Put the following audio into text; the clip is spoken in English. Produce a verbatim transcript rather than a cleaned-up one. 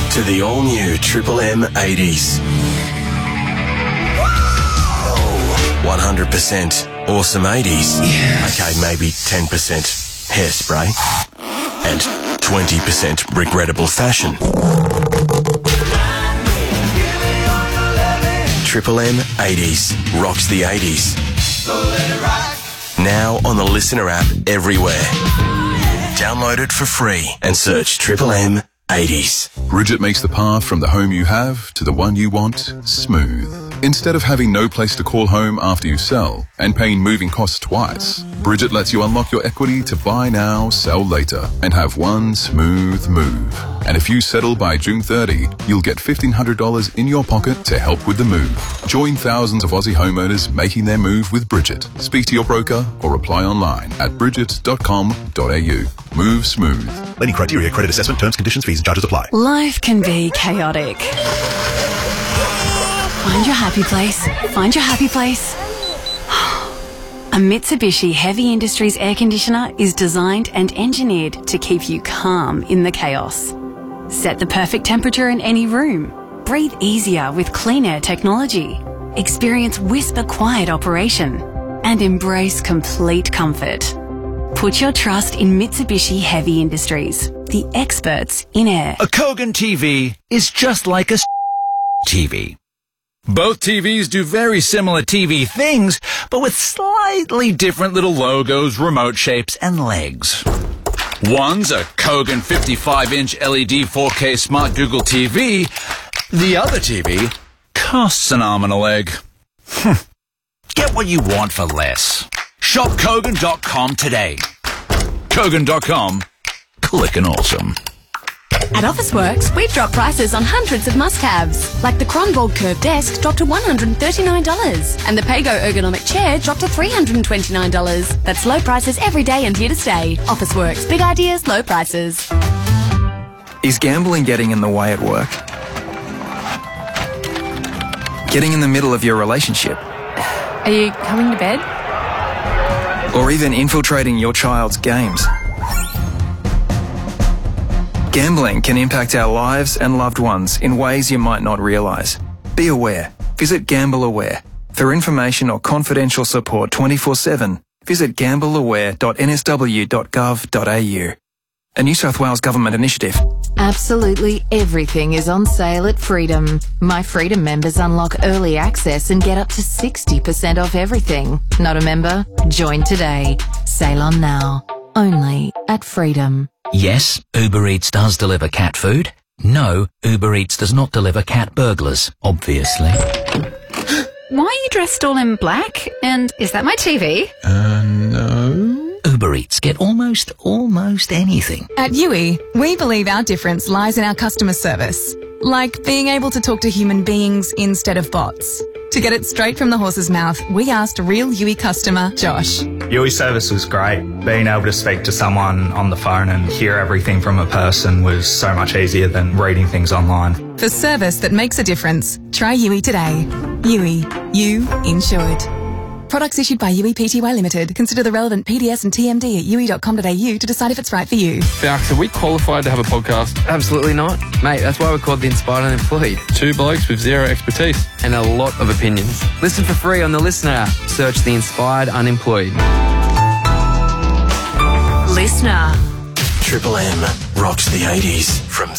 to the all-new Triple M eighties. one hundred percent awesome eighties. Yes. Okay, maybe ten percent hairspray and twenty percent regrettable fashion. Triple M eighties rocks the eighties. Now on the Listener app everywhere. Download it for free and search Triple M eighties. Bridget makes the path from the home you have to the one you want smooth. Instead of having no place to call home after you sell and paying moving costs twice, Bridget lets you unlock your equity to buy now, sell later and have one smooth move. And if you settle by June thirtieth, you'll get fifteen hundred dollars in your pocket to help with the move. Join thousands of Aussie homeowners making their move with Bridget. Speak to your broker or apply online at bridget dot com dot a u. Move smooth. Lending criteria, credit assessment, terms, conditions, fees and charges apply. Life can be chaotic. Find your happy place. Find your happy place. A Mitsubishi Heavy Industries air conditioner is designed and engineered to keep you calm in the chaos. Set the perfect temperature in any room. Breathe easier with clean air technology. Experience whisper quiet operation. And embrace complete comfort. Put your trust in Mitsubishi Heavy Industries, the experts in air. A Kogan T V is just like a T V. Both T Vs do very similar T V things, but with slightly different little logos, remote shapes, and legs. One's a Kogan fifty-five inch L E D four K Smart Google T V. The other T V costs an arm and a leg. Get what you want for less. Shop Kogan dot com today. Kogan dot com. Clickin' awesome. At Officeworks, we've dropped prices on hundreds of must-haves, like the Kronborg Curve Desk dropped to one hundred thirty-nine dollars, and the Pago Ergonomic Chair dropped to three hundred twenty-nine dollars. That's low prices every day and here to stay. Officeworks, big ideas, low prices. Is gambling getting in the way at work? Getting in the middle of your relationship? Are you coming to bed? Or even infiltrating your child's games? Gambling can impact our lives and loved ones in ways you might not realise. Be aware. Visit Gamble Aware. For information or confidential support twenty-four seven, visit gamble aware dot n s w dot gov dot a u. A New South Wales government initiative. Absolutely everything is on sale at Freedom. My Freedom members unlock early access and get up to sixty percent off everything. Not a member? Join today. Sale on now. Only at Freedom. Yes, Uber Eats does deliver cat food. No, Uber Eats does not deliver cat burglars, obviously. Why are you dressed all in black? And is that my T V? Uh, no. Uber Eats get almost, almost anything. At U I, we believe our difference lies in our customer service. Like being able to talk to human beings instead of bots. To get it straight from the horse's mouth, we asked real U I customer, Josh. U I service was great. Being able to speak to someone on the phone and hear everything from a person was so much easier than reading things online. For service that makes a difference, try U I today. U I, you insured. Products issued by U I P T Y Limited. Consider the relevant P D S and T M D at u i dot com dot a u to decide if it's right for you. Falks, are we qualified to have a podcast? Absolutely not. Mate, that's why we're called the Inspired Unemployed. Two blokes with zero expertise. And a lot of opinions. Listen for free on the Listener app. Search the Inspired Unemployed. Listener. Triple M rocks the eighties from